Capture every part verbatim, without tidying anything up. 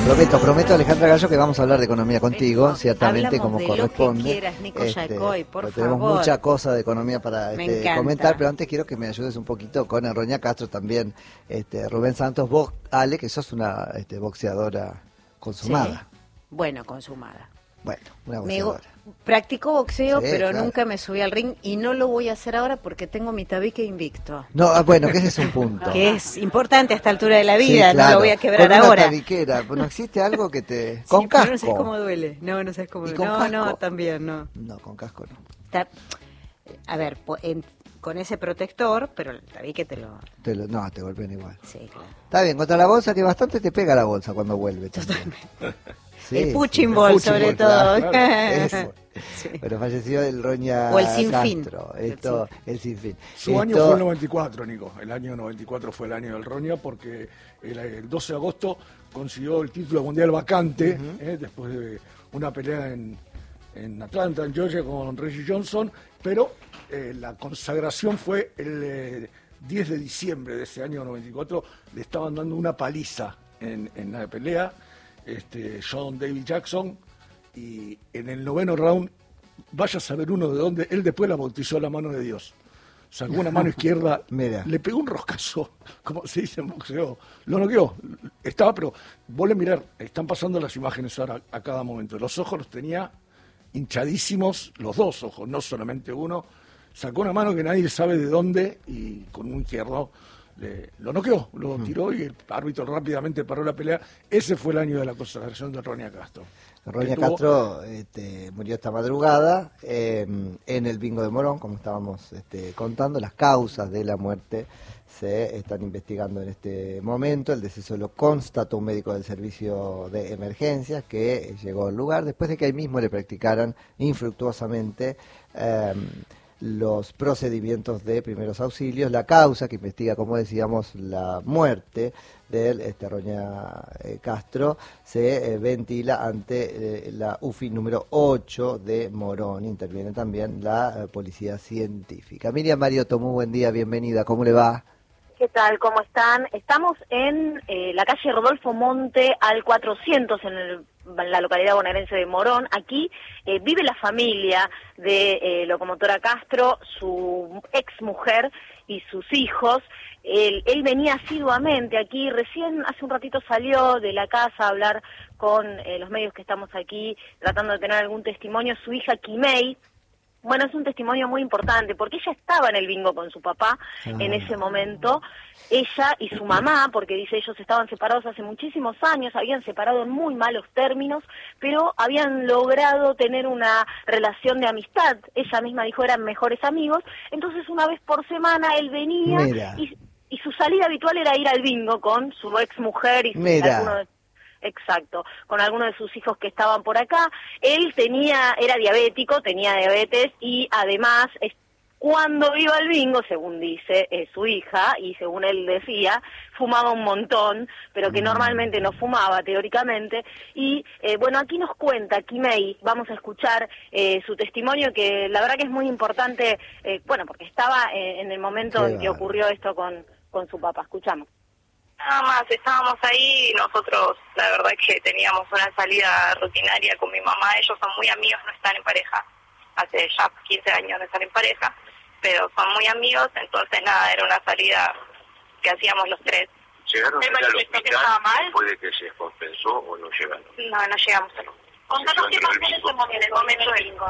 Prometo, prometo, Alejandra Gallo, que vamos a hablar de economía contigo, Vengo, ciertamente como de corresponde. Lo que quieras, Nico este, Yacoy, por tenemos favor. mucha cosa de economía para Me este, encanta. comentar, pero antes quiero que me ayudes un poquito con Roña Castro también, este, Rubén Santos, vos, Ale, que sos una este, boxeadora consumada. Sí. Bueno, consumada. Bueno, una Me go- boxeadora. practico boxeo, Sí, pero claro. nunca me subí al ring y no lo voy a hacer ahora porque tengo mi tabique invicto. No, ah, bueno, que ese es un punto. Que es importante a esta altura de la Sí, vida, claro. no lo voy a quebrar Con una ahora. tabiquera, ¿no existe algo que te... Sí, con pero casco? no sabes cómo duele. No, no sabes cómo ¿Y duele. con No, casco? no, también no. No, con casco no. Ta- A ver, po- en- con ese protector, pero el tabique te lo... Te lo- no, te golpean igual. Sí, claro. Está bien, contra la bolsa que bastante te pega la bolsa cuando vuelve. también. Sí, el sí, punching el ball, punching sobre ball, todo. claro, eso. Sí. Pero falleció el Roña O el sinfín. Castro, esto, el sinfín. Su Esto- año fue el noventa y cuatro, Nico. El año noventa y cuatro fue el año del Roña porque el, el doce de agosto consiguió el título mundial vacante, Uh-huh. eh, después de una pelea en, en Atlanta, en Georgia, con Reggie Johnson, pero eh, la consagración fue el eh, diez de diciembre de ese año noventa y cuatro. Le estaban dando una paliza en, en la pelea, este, John David Jackson, y en el noveno round, vaya a saber uno de dónde, él después la bautizó la mano de Dios. Sacó una mano izquierda, Mira. le pegó un roscazo, como se dice en boxeo, lo noqueó. Estaba, pero vos le mirar, están pasando las imágenes ahora a cada momento. Los ojos los tenía hinchadísimos, los dos ojos, no solamente uno. Sacó una mano que nadie sabe de dónde y con un izquierdo le- lo noqueó, lo tiró y el árbitro rápidamente paró la pelea. Ese fue el año de la consagración de Roña Castro. Roña Que tuvo- Castro este, murió esta madrugada eh, en el bingo de Morón, como estábamos este, contando. Las causas de la muerte se están investigando en este momento. El deceso lo constató un médico del servicio de emergencias que llegó al lugar después de que ahí mismo le practicaran infructuosamente eh, los procedimientos de primeros auxilios. La causa que investiga, como decíamos, la muerte del este, Roña eh, Castro se eh, ventila ante eh, la U F I número ocho de Morón. Interviene también la eh, policía científica. Miriam Mariotto, muy buen día, bienvenida, ¿cómo le va? ¿Qué tal? ¿Cómo están? Estamos en eh, la calle Rodolfo Monte al cuatrocientos en, el, en la localidad bonaerense de Morón. Aquí eh, vive la familia de eh, Locomotora Castro, su ex mujer y sus hijos. Él, él venía asiduamente aquí, recién hace un ratito salió de la casa a hablar con eh, los medios que estamos aquí tratando de tener algún testimonio. Su hija Kimei. Bueno, es un testimonio muy importante porque ella estaba en el bingo con su papá en ese momento, ella y su mamá, porque dice ellos estaban separados hace muchísimos años, habían separado en muy malos términos, pero habían logrado tener una relación de amistad. Ella misma dijo eran mejores amigos, entonces una vez por semana él venía y, y su salida habitual era ir al bingo con su ex mujer y su, alguno de Exacto, con algunos de sus hijos que estaban por acá. Él tenía, era diabético, tenía diabetes y además es, cuando iba al bingo, según dice eh, su hija y según él decía, fumaba un montón, pero que normalmente no fumaba teóricamente. Y eh, bueno, aquí nos cuenta Kimei, vamos a escuchar eh, su testimonio que la verdad que es muy importante, eh, bueno, porque estaba eh, en el momento Qué en que bárbaro. ocurrió esto con, con su papá. Escuchamos. Nada más, estábamos ahí y nosotros, la verdad que teníamos una salida rutinaria con mi mamá. Ellos son muy amigos, no están en pareja. Hace ya quince años no están en pareja, pero son muy amigos, entonces nada, era una salida que hacíamos los tres. ¿Llegaron ¿Me a ir al manifestó que hospital estaba mal? después de que se compensó o no llegaron? No, no llegamos a lo. Contanos qué pasó en ese momento, en el momento del bingo.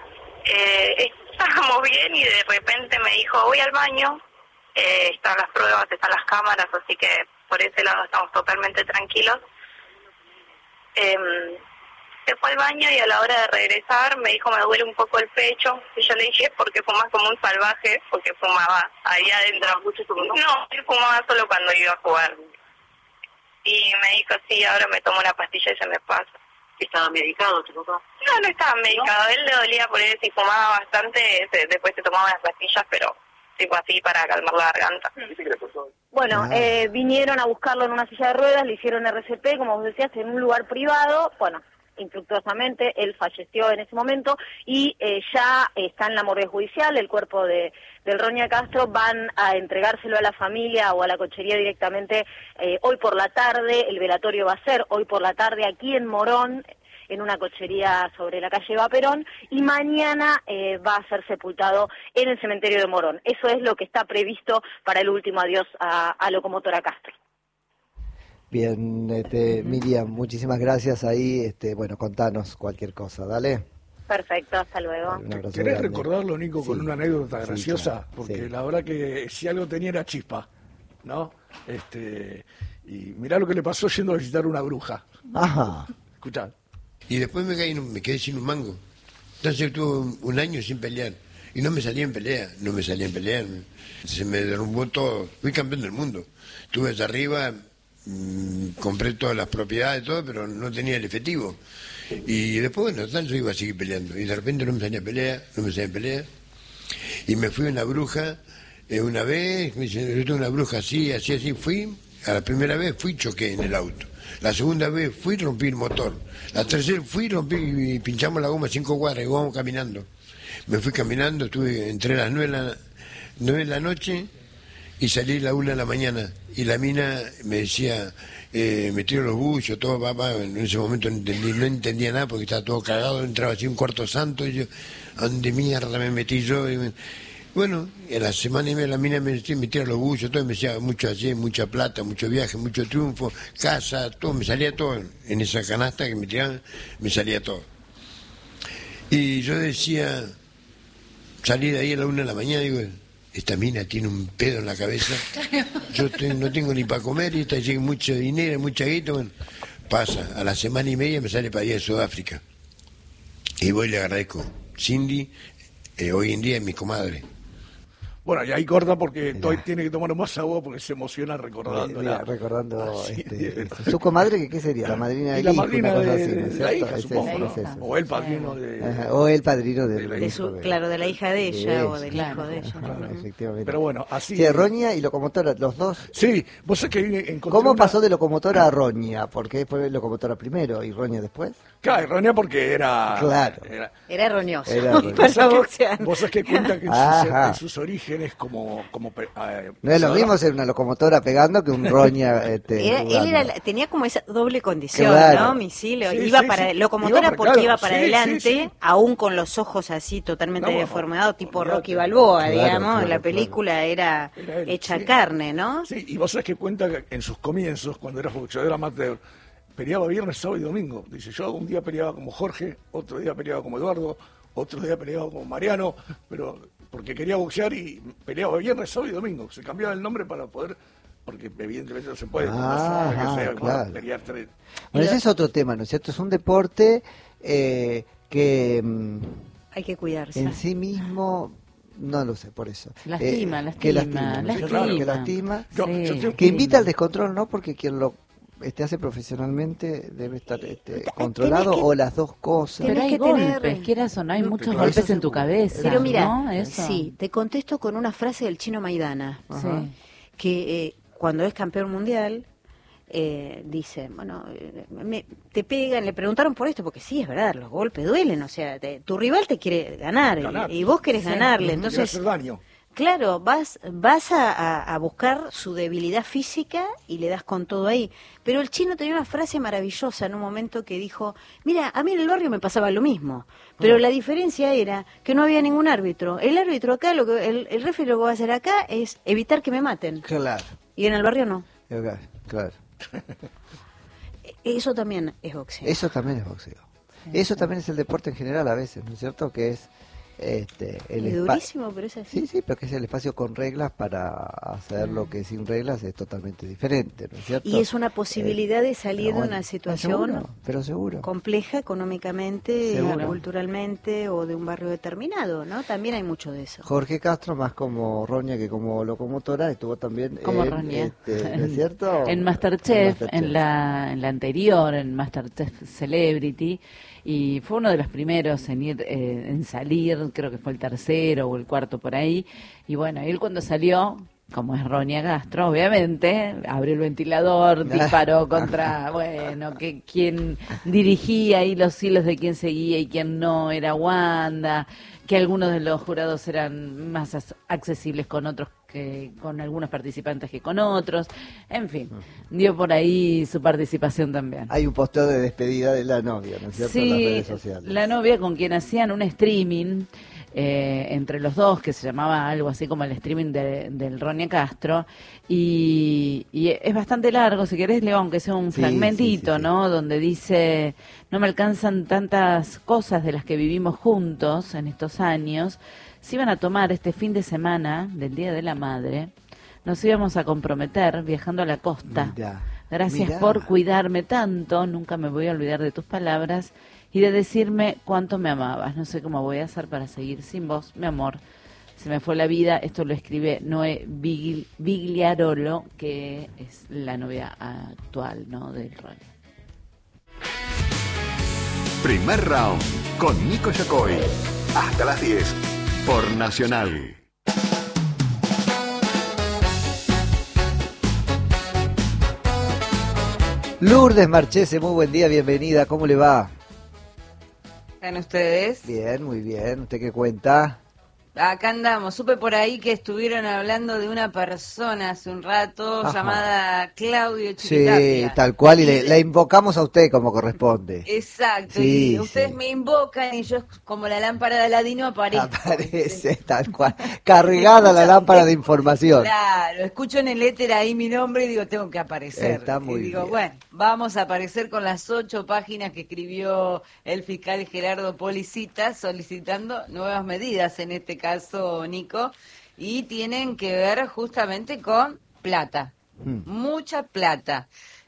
Eh, estábamos bien y de repente me dijo, voy al baño. Eh, están las pruebas, están las cámaras, así que por ese lado estamos totalmente tranquilos. Eh, se fue al baño y a la hora de regresar me dijo me duele un poco el pecho y yo le dije porque fumas como un salvaje, porque fumaba ahí adentro. No, él fumaba solo cuando iba a jugar. Y me dijo sí, ahora me tomo una pastilla y se me pasa. ¿Estaba medicado tu papá? No, no estaba medicado, ¿no? Él le dolía por eso y fumaba bastante, se, después se tomaba las pastillas, pero tipo así para calmar la garganta. Bueno, Ah. eh, vinieron a buscarlo en una silla de ruedas, le hicieron R C P, como vos decías, en un lugar privado. Bueno, infructuosamente, él falleció en ese momento y eh, ya está en la morgue judicial, el cuerpo de del Roña Castro, van a entregárselo a la familia o a la cochería directamente eh, hoy por la tarde. El velatorio va a ser hoy por la tarde aquí en Morón, en una cochería sobre la calle Vaperón, y mañana eh, va a ser sepultado en el cementerio de Morón. Eso es lo que está previsto para el último adiós a, a Locomotora Castro. Bien, este, Miriam, muchísimas gracias ahí. Este, bueno, contanos cualquier cosa, dale. Perfecto, hasta luego. Un abrazo ¿Querés grande. recordarlo, Nico, con Sí. una anécdota Sí, graciosa? claro. Porque Sí. la verdad que si algo tenía era chispa, ¿no? Este, y mirá lo que le pasó yendo a visitar una bruja. Ajá. Escuchá. Y después me caí, en un- me quedé sin un mango. Entonces estuve un, un año sin pelear. Y no me salía en pelea, no me salía en pelear. Se me derrumbó todo. Fui campeón del mundo. Estuve allá arriba, mmm, compré todas las propiedades, todo, pero no tenía el efectivo. Y después, bueno, tal, yo iba a seguir peleando. Y de repente no me salía pelea, no me salía pelea. Y me fui a una bruja eh, una vez, me dice, yo tengo una bruja así, así, así. Fui, a la primera vez fui, choqué en el auto. La segunda vez fui, rompí el motor. La tercera fui, rompí y pinchamos la goma cinco cuadras y vamos caminando. Me fui caminando, estuve entre las nueve de la, nueve de la noche y salí a la una de la mañana. Y la mina me decía, eh, me tiro los buchos, todo, papá. En ese momento no, entendí, no entendía nada porque estaba todo cagado, entraba así un cuarto santo y yo, ¿a dónde mierda me metí yo? Y me, bueno, en la semana y media la mina me, me tira los buchos, todo, y me decía mucho allí, mucha plata, mucho viaje, mucho triunfo, casa, todo, me salía todo. En esa canasta que me tiraban, me salía todo. Y yo decía, salí de ahí a la una de la mañana y digo, esta mina tiene un pedo en la cabeza, yo estoy- no tengo ni para comer y esta llega mucho dinero, mucha guita, bueno, pasa, a la semana y media me sale para ir a Sudáfrica. Y voy y le agradezco. Cindy, eh, hoy en día es mi comadre. Bueno, y ahí corta porque Mirá. Toy tiene que tomar más agua porque se emociona recordando. Mira, recordando Así, este, este, su comadre, que qué sería, la madrina y del la hijo, madrina una cosa de, así, ¿no es de la cierto? hija, Es supongo, eso, ¿no? es eso. O el padrino de... Ajá, o el padrino de del la De hijo su, de- claro, de la hija de ella de o del ella. hijo de ella. Claro, efectivamente. Pero bueno, así... Sí, Roña y Locomotora, los dos. Sí, vos sabés que encontré ¿Cómo una- pasó de Locomotora a Roña? ¿Por qué fue Locomotora primero y Roña después? Claro, errónea porque era... Claro. era- Era erroneoso Era erróneo. Vos para sabés que- boxear. vos sabés que cuenta que en sus, Ajá. en sus orígenes como... como pe- eh, No es lo pesador- mismo ser una locomotora pegando que un Roña este, Era- él jugando. era, tenía como esa doble condición, Claro. ¿no? Misil, Sí, iba sí, para sí. locomotora Iba para- porque claro, iba para sí, adelante, sí, sí. aún con los ojos así totalmente No, bueno, deformados, tipo olvídate. Rocky Balboa, Claro, digamos. claro, La película era, Era él, hecha sí. carne, ¿no? Sí, y vos sabés que cuenta que en sus comienzos, cuando era boxeador amateur, peleaba viernes, sábado y domingo. Dice, yo un día peleaba como Jorge, otro día peleaba como Eduardo, otro día peleaba como Mariano, pero porque quería boxear y peleaba viernes, sábado y domingo. Se cambiaba el nombre para poder, porque evidentemente no se puede, Ah, no sé, que sea, claro. pelear tres. Bueno, ese es otro tema, ¿no es cierto? Es un deporte eh, que mm, Hay que cuidarse. en sí mismo, no lo sé, por eso. Lastima, Eh, que lastima, lastima, ¿no es cierto? lastima. Que lastima. Yo- Sí. yo tengo- Que invita al descontrol, ¿no? Porque quien lo este, hace profesionalmente debe estar este, controlado que- o las dos cosas. Pero Tenés hay que tener- golpes, quieras o no, hay No, muchos claro, golpes eso en tu seguro. cabeza. Pero mira, ¿no? Eso. sí, te contesto con una frase del chino Maidana, Sí. que eh, cuando es campeón mundial, eh, dice, bueno, eh, me- te pegan, le preguntaron por esto, porque sí, es verdad, los golpes duelen, o sea, te- tu rival te quiere ganar, Ganar. Y, y vos querés Sí. ganarle, Quiere entonces... hacer daño. Claro, vas, vas a, a- a buscar su debilidad física y le das con todo ahí. Pero el chino tenía una frase maravillosa en un momento que dijo, mira, a mí en el barrio me pasaba lo mismo, pero la diferencia era que no había ningún árbitro. El árbitro acá, lo que el, el referee lo que va a hacer acá es evitar que me maten. Claro, Y en el barrio no. claro, claro. Eso también es boxeo. Eso también es boxeo. Eso también es el deporte en general a veces, ¿no es cierto? Que es este, el Es espa- durísimo, pero es así. Sí, sí, pero que es el espacio con reglas para hacer lo que sin reglas es totalmente diferente, ¿no es cierto? Y es una posibilidad de salir pero de una bueno, situación seguro, pero seguro. compleja económicamente, Seguro. culturalmente o de un barrio determinado, ¿no? También hay mucho de eso. Jorge Castro, más como Roña que como locomotora, estuvo también Como en, Roña. este, ¿no es cierto? En Masterchef, En en la, en la anterior, en Masterchef Celebrity, y fue uno de los primeros en ir, eh, en salir, creo que fue el tercero o el cuarto por ahí, y bueno, él cuando salió, como es Ronia Castro, obviamente, abrió el ventilador, disparó contra, bueno, que quien dirigía ahí los hilos de quién seguía y quién no era Wanda, que algunos de los jurados eran más as- accesibles con otros que con algunos participantes que con otros, en fin, dio por ahí su participación también. Hay un posteo de despedida de la novia, ¿no es cierto? Sí, en las redes sociales. la novia con quien hacían un streaming eh, entre los dos, que se llamaba algo así como el streaming de, del Ronia Castro, y, y es bastante largo, si querés leo aunque sea un Sí, fragmentito, sí, sí, sí. ¿no? Donde dice, no me alcanzan tantas cosas de las que vivimos juntos en estos años. Si iban a tomar este fin de semana del Día de la Madre, nos íbamos a comprometer viajando a la costa. Mirá, Gracias mirá. por cuidarme tanto, nunca me voy a olvidar de tus palabras y de decirme cuánto me amabas. No sé cómo voy a hacer para seguir sin vos, mi amor. Se me fue la vida. Esto lo escribe Noé Bigli- Bigliarolo, que es la novia actual, ¿no?, del Ronnie. Primer round con Nico Yacoy. Hasta las diez por Nacional. Lourdes Marchese, muy buen día, bienvenida, ¿cómo le va? ¿Están ustedes? Bien, muy bien, ¿usted qué cuenta? Acá andamos. Supe por ahí que estuvieron hablando de una persona hace un rato Ajá. llamada Claudio Sí, Chiquitapia. tal cual, y le, de- la invocamos a usted como corresponde. Exacto, Sí, y ustedes sí. me invocan y yo como la lámpara de Aladino aparezco. Aparece, tal cual, cargada la lámpara de información. Claro, escucho en el éter ahí mi nombre y digo, tengo que aparecer. Está muy y digo, bien. bueno, vamos a aparecer con las ocho páginas que escribió el fiscal Gerardo Policita solicitando nuevas medidas, en este caso, Nico, y tienen que ver justamente con plata, Mm. mucha plata.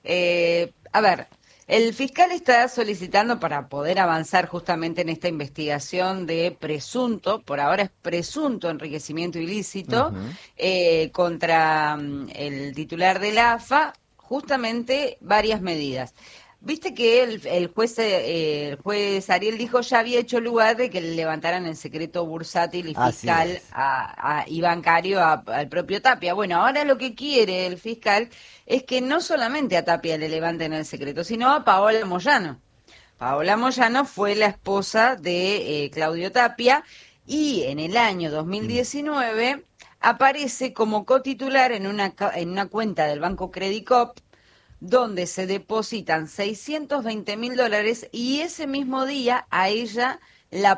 Eh, a ver, el fiscal está solicitando para poder avanzar justamente en esta investigación de presunto, por ahora es presunto enriquecimiento ilícito, Ujú. eh, contra mm, el titular de la A F A, justamente varias medidas. Viste que el, el juez eh, el juez Ariel dijo ya había hecho lugar de que le levantaran el secreto bursátil y Así fiscal es. a, a- y bancario a- al propio Tapia. Bueno, ahora lo que quiere el fiscal es que no solamente a Tapia le levanten el secreto, sino a Paola Moyano. Paola Moyano fue la esposa de eh, Claudio Tapia y en el año dos mil diecinueve aparece como cotitular en una, ca- en una cuenta del Banco Credicop donde se depositan seiscientos veinte mil dólares y ese mismo día a ella la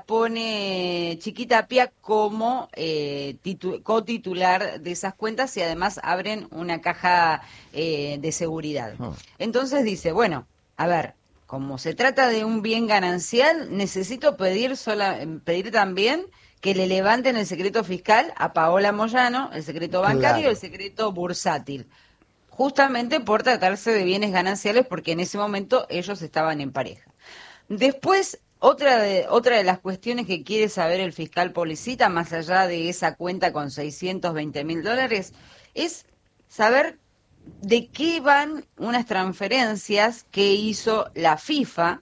pone Chiquitapia como eh, titu- cotitular de esas cuentas y además abren una caja eh, de seguridad. Entonces dice, bueno, a ver, como se trata de un bien ganancial, necesito pedir, sola, pedir también que le levanten el secreto fiscal a Paola Moyano, el secreto bancario y Claro. el secreto bursátil. Justamente por tratarse de bienes gananciales, porque en ese momento ellos estaban en pareja. Después, otra de, otra de las cuestiones que quiere saber el fiscal Policita, más allá de esa cuenta con seiscientos veinte mil dólares, es saber de qué van unas transferencias que hizo la FIFA.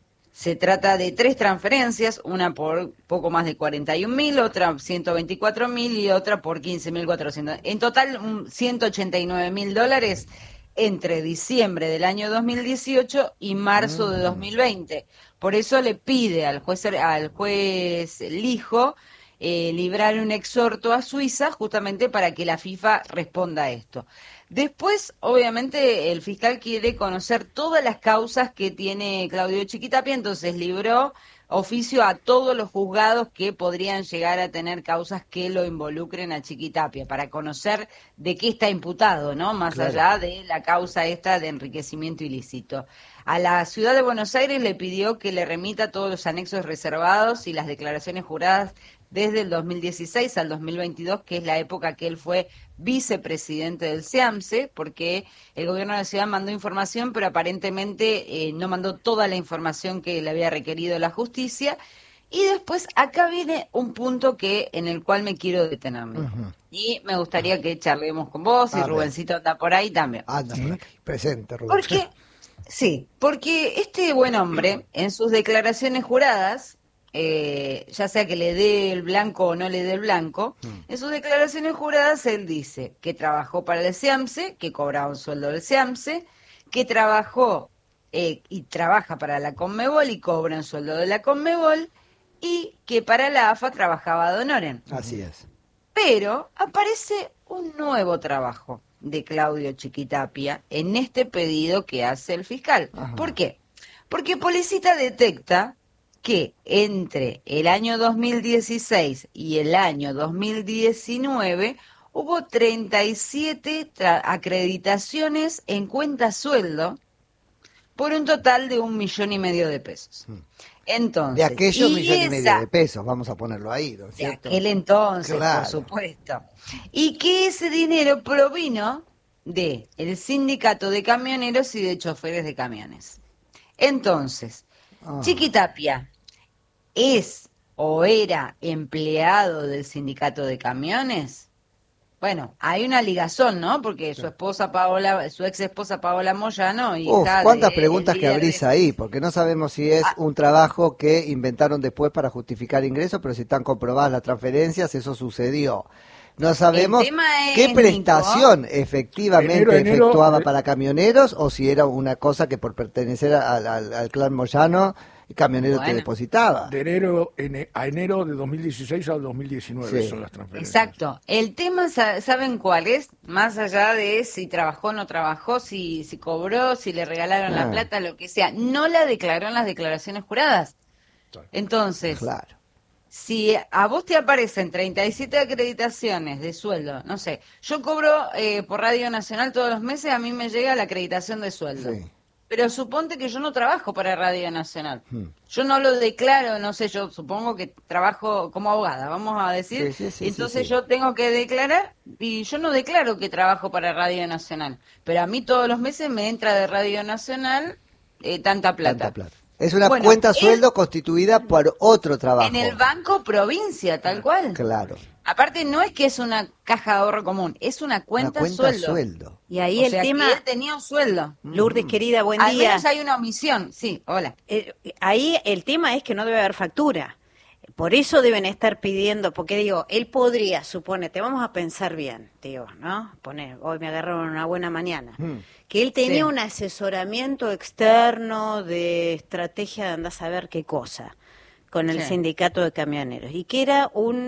Se trata de tres transferencias, una por poco más de cuarenta y un mil, otra ciento veinticuatro mil y otra por quince mil cuatrocientos. En total, un ciento ochenta y nueve mil dólares entre diciembre del año dos mil dieciocho y marzo de dos mil veinte. Por eso le pide al juez, al juez Lijo eh, librar un exhorto a Suiza justamente para que la FIFA responda a esto. Después, obviamente, el fiscal quiere conocer todas las causas que tiene Claudio Chiquitapia, entonces libró oficio a todos los juzgados que podrían llegar a tener causas que lo involucren a Chiquitapia, para conocer de qué está imputado, ¿no? Más Claro. allá de la causa esta de enriquecimiento ilícito. A la ciudad de Buenos Aires le pidió que le remita todos los anexos reservados y las declaraciones juradas desde el dos mil dieciséis al dos mil veintidós, que es la época que él fue vicepresidente del SEAMSE, porque el gobierno de la ciudad mandó información, pero aparentemente eh, no mandó toda la información que le había requerido la justicia. Y después acá viene un punto que en el cual me quiero detener. Y me gustaría que charlemos con vos, A y ver. Rubencito anda por ahí también. Anda por aquí. Presente, Rubén. Porque, sí, porque este buen hombre, en sus declaraciones juradas, eh, ya sea que le dé el blanco o no le dé el blanco, mm. en sus declaraciones juradas él dice que trabajó para el SEAMSE, que cobraba un sueldo del SEAMSE, que trabajó eh, y trabaja para la Conmebol y cobra un sueldo de la Conmebol, y que para la A F A trabajaba ad honorem. Así es. Pero aparece un nuevo trabajo de Claudio Chiquitapia en este pedido que hace el fiscal. Ajá. ¿Por qué? Porque Policita detecta que entre el año dos mil dieciséis y el año dos mil diecinueve hubo treinta y siete acreditaciones en cuenta sueldo por un total de un millón y medio de pesos. Entonces, de aquellos millones y medio de pesos, vamos a ponerlo ahí, ¿no es cierto? De aquel entonces, claro. Por supuesto. Y que ese dinero provino de el sindicato de camioneros y de choferes de camiones. Entonces, oh. Chiquitapia es o era empleado del sindicato de camiones. Bueno, hay una ligazón, ¿no? Porque su esposa Paola, su ex esposa Paola Moyano, hija Uf, cuántas de, preguntas que abrís de... ahí, porque no sabemos si es ah. un trabajo que inventaron después para justificar ingresos, pero si están comprobadas las transferencias, eso sucedió. No sabemos qué es, prestación Nico, efectivamente enero, enero, efectuaba enero, para camioneros o si era una cosa que por pertenecer al, al, al clan Moyano, el camionero bueno, te depositaba. De enero a enero de dos mil dieciséis al dos mil diecinueve sí. son las transferencias. Exacto. El tema, ¿saben cuál es? Más allá de si trabajó o no trabajó, si, si cobró, si le regalaron ah. la plata, lo que sea. No la declaró en las declaraciones juradas. Entonces... Claro. Si a vos te aparecen treinta y siete acreditaciones de sueldo, no sé, yo cobro eh, por Radio Nacional todos los meses, a mí me llega la acreditación de sueldo. Sí. Pero suponte que yo no trabajo para Radio Nacional. Hmm. Yo no lo declaro, no sé, yo supongo que trabajo como abogada, vamos a decir. Sí, sí, sí, Entonces sí, sí. yo tengo que declarar y yo no declaro que trabajo para Radio Nacional. Pero a mí todos los meses me entra de Radio Nacional eh, tanta plata. Tanta plata. Es una bueno, cuenta sueldo es, constituida por otro trabajo. En el Banco Provincia, tal cual. Claro. Aparte, no es que es una caja de ahorro común, es una cuenta, una cuenta sueldo. sueldo. Y ahí o el sea tema... que él tenía un sueldo. Lourdes, querida, buen Al día. Al menos hay una omisión, sí, hola. Eh, ahí el tema es que no debe haber factura. Por eso deben estar pidiendo, porque digo, él podría, suponete, vamos a pensar bien, digo, ¿no? Poner, hoy me agarraron una buena mañana. Mm. Que él tenía sí. un asesoramiento externo de estrategia de andar a saber qué cosa con el sí. sindicato de camioneros y que era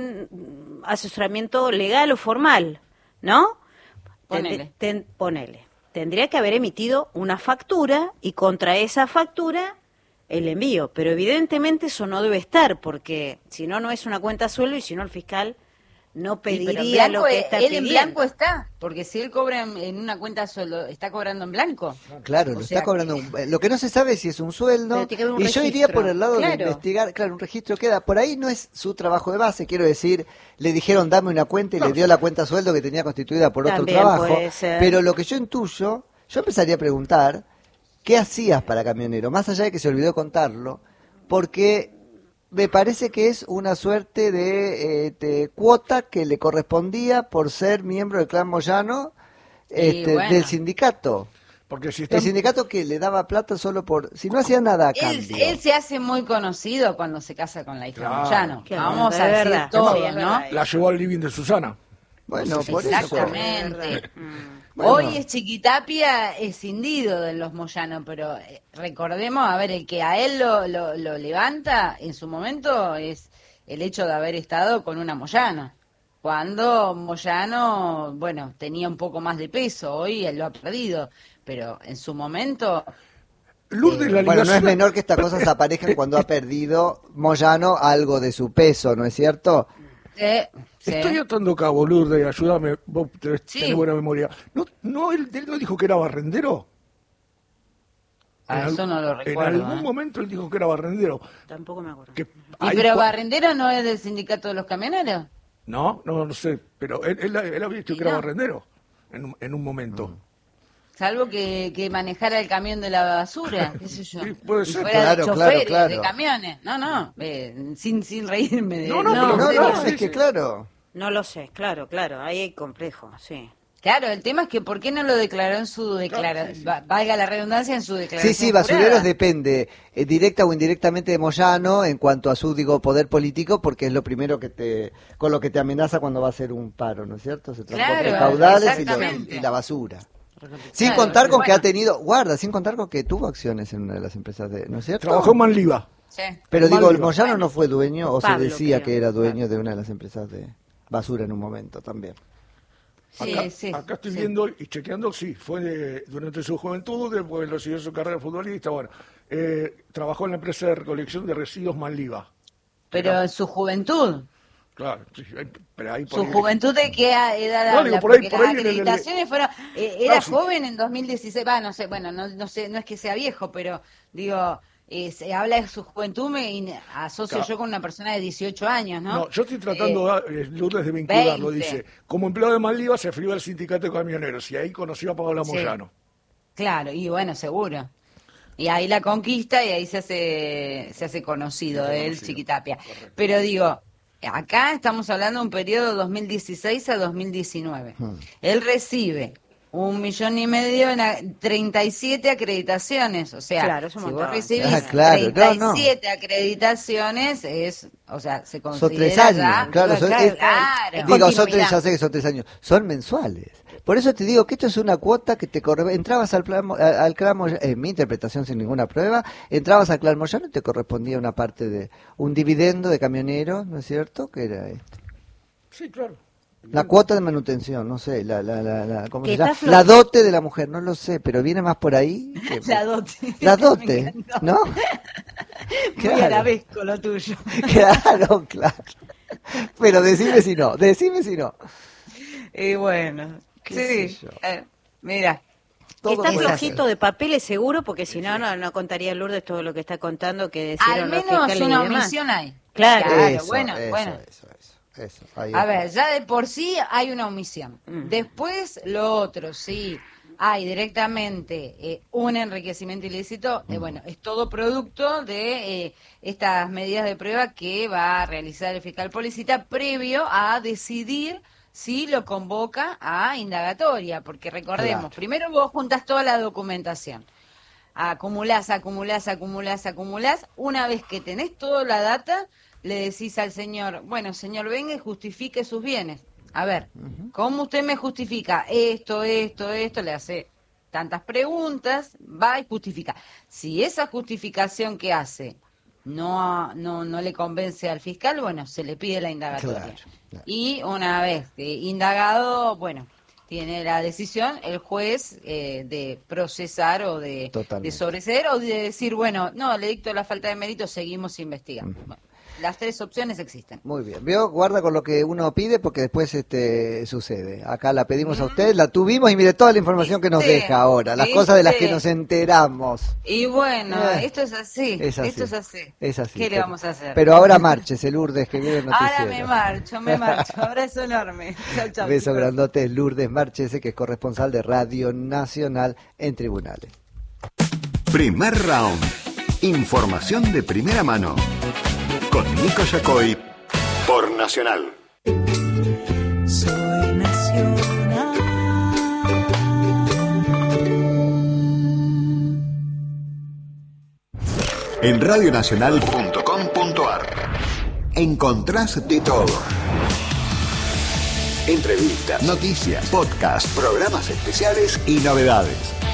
un asesoramiento legal o formal, ¿no? Ponele. Ten, ten, ponele. Tendría que haber emitido una factura y contra esa factura el envío, pero evidentemente eso no debe estar porque si no, no es una cuenta sueldo y si no el fiscal no pediría lo que está él pidiendo. En blanco está, porque si él cobra en, en una cuenta sueldo, está cobrando en blanco. Claro, lo está cobrando. Que... Lo que no se sabe es si es un sueldo. Un y registro. Yo iría por el lado claro. de investigar. Claro, un registro queda. Por ahí no es su trabajo de base, quiero decir. Le dijeron dame una cuenta y no. le dio la cuenta sueldo que tenía constituida por También otro trabajo. Pero lo que yo intuyo, yo empezaría a preguntar qué hacías para camionero, más allá de que se olvidó contarlo, porque me parece que es una suerte de, eh, de cuota que le correspondía por ser miembro del clan Moyano este, bueno. del sindicato. Porque si están... El sindicato que le daba plata solo por... Si no hacía nada a él, cambio. Él se hace muy conocido cuando se casa con la hija claro. Moyano. Claro, vamos a decir verdad. todo, sí, ¿no? La llevó al living de Susana. Bueno, por Exactamente. eso. Bueno. Hoy es Chiquitapia escindido de los Moyano, pero eh, recordemos, a ver, el que a él lo, lo, lo levanta en su momento es el hecho de haber estado con una Moyano. Cuando Moyano, bueno, tenía un poco más de peso, hoy él lo ha perdido, pero en su momento... Lourdes, eh, la bueno, no es menor que estas cosas aparezcan cuando ha perdido Moyano algo de su peso, ¿no es cierto? Eh, Estoy sí. atando cabo, Lourdes, ayúdame, vos tenés sí. buena memoria. ¿No, no él, él no dijo que era barrendero? Ah, en eso al, no lo recuerdo. En algún ¿eh? momento él dijo que era barrendero. Tampoco me acuerdo. Que ¿Y pero barrendero no es del sindicato de los camioneros? No, no, no sé, pero él, él, él había dicho que no? era barrendero en un, en un momento. Mm. Salvo que, que manejara el camión de la basura, qué sé yo. Sí, puede y ser. fuera Claro, de choferes, claro, claro. de camiones. No, no, eh, sin, sin reírme de... No, no, No, pero no, sí, no, sí, es sí. que claro. No lo sé, claro, claro, ahí hay complejo, sí. Claro, el tema es que ¿por qué no lo declaró en su declaración? Claro, sí, sí. Valga la redundancia, en su declaración. Sí, sí, Basureros depende eh, directa o indirectamente de Moyano en cuanto a su, digo, poder político, porque es lo primero que te, con lo que te amenaza cuando va a hacer un paro, ¿no es cierto? Se transporta Claro, caudales y, lo- exactamente. y la basura. Sin Claro, contar con que bueno. ha tenido, guarda, sin contar con que tuvo acciones en una de las empresas de, ¿no es cierto? Trabajó en Manliva. Sí. Pero en digo, el Manliva. Moyano no fue dueño, o Pablo, se decía creo. que era dueño de una de las empresas de basura en un momento también. Sí, acá, sí, acá estoy sí. viendo y chequeando, sí, fue de- durante su juventud, después recibió su carrera de futbolista, bueno, eh, trabajó en la empresa de recolección de residuos Manliva. Pero en su juventud. Claro, sí, ahí- pero ahí por ¿Su ahí- juventud de qué edad No, habla? digo, por ahí- Porque por las ahí en el- acreditaciones fueron... eh, era Claro, sí. joven en dos mil dieciséis, va, no sé, bueno, no, no sé, no es que sea viejo, pero digo, eh, se habla de su juventud, me in- asocio Claro. yo con una persona de dieciocho años, ¿no? No, yo estoy tratando, Eh, de, eh, Lourdes, de vincularlo, veinte. dice, como empleado de Manliva se afilió al sindicato de camioneros y ahí conoció a Paola Sí. Moyano. Claro, y bueno, seguro. Y ahí la conquista y ahí se hace se hace conocido Se hace él, conocido, Chiquitapia. correcto. Pero digo, acá estamos hablando de un periodo dos mil dieciséis a dos mil diecinueve. Hmm. Él recibe un millón y medio en a- treinta y siete acreditaciones, o sea, Claro, es un si vos montón. recibís Ah, claro, no, no. treinta y siete acreditaciones, es, o sea, se Son considera tres años, ya- claro, son, claro, es- claro. digo, son continuidad. tres, ya sé que son tres años, son mensuales. Por eso te digo que esto es una cuota que te corre, entrabas al plan, Mo- al, al clan Moyano, en mi interpretación sin ninguna prueba, entrabas al clan Moyano y te correspondía una parte de, un dividendo de camioneros, ¿no es cierto? Que era este. Sí, claro. La cuota de manutención, no sé, la, la, la, la, ¿cómo Que se llama? está La flojito. dote de la mujer, no lo sé, pero viene más por ahí. que- La dote. La Me dote, encantó. ¿no? Muy a la vez con lo tuyo. Claro, claro. Pero decime si no, decime si no. Y bueno, ¿Qué sí, sé yo? eh, mira, Todo Está puede flojito ser. de papeles seguro, porque si no, no, no contaría Lourdes todo lo que está contando, que decían al los menos fiscales y una demás. omisión hay. Claro. Eso, bueno, eso, bueno. eso, eso, eso, ahí A está. ver, ya de por sí hay una omisión. Mm. Después, lo otro, sí, hay directamente eh, un enriquecimiento ilícito, eh, bueno, es todo producto de eh, estas medidas de prueba que va a realizar el fiscal Policita previo a decidir si lo convoca a indagatoria, porque recordemos, Claro. primero vos juntas toda la documentación, acumulás, acumulás, acumulás, acumulás, una vez que tenés toda la data, le decís al señor, bueno, señor, venga y justifique sus bienes. A ver, ¿cómo usted me justifica esto, esto, esto? Le hace tantas preguntas, va y justifica. Si esa justificación que hace no, no, no le convence al fiscal, bueno, se le pide la indagatoria. Claro, claro. Y una vez que indagado, bueno, tiene la decisión el juez eh, de procesar o de, Totalmente. de sobreseer o de decir, bueno, no, le dicto la falta de mérito, seguimos investigando. Bueno, las tres opciones existen. Muy bien, veo, guarda con lo que uno pide porque después este sucede. Acá la pedimos a usted, la tuvimos y mire toda la información que nos ¿Viste? deja ahora, las ¿Viste? cosas de las que nos enteramos. Y bueno, Eh, esto es así, Es así. esto es así. Es así. ¿Qué le pero- vamos a hacer? Pero ahora márchese, Lourdes, que viene el Ahora noticiero. me marcho, me marcho. Abrazo enorme. Chau, chau. Beso chicos. grandote, Lourdes Márchese, que es corresponsal de Radio Nacional en tribunales. Primer round. Información de primera mano. Con Nico Yacoy por Nacional. Soy nacional. En radionacional punto com punto ar encontrás de todo. Entrevistas, noticias, podcasts, programas especiales y novedades.